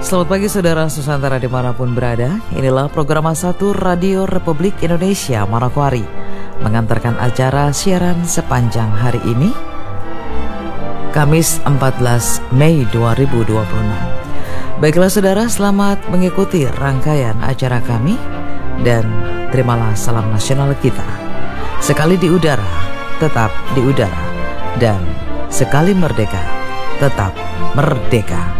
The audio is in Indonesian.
Selamat pagi saudara Nusantara dimanapun berada. Inilah program A1 Radio Republik Indonesia Manokwari mengantarkan acara siaran sepanjang hari ini, Kamis 14 Mei 2026. Baiklah saudara, selamat mengikuti rangkaian acara kami dan terimalah salam nasional kita. Sekali di udara, tetap di udara, dan sekali merdeka, tetap merdeka.